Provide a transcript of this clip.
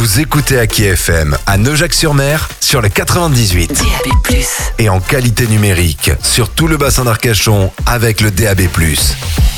Vous écoutez Aki FM à Neujac-sur-Mer sur le 98. DAB+. Et en qualité numérique sur tout le bassin d'Arcachon avec le DAB+.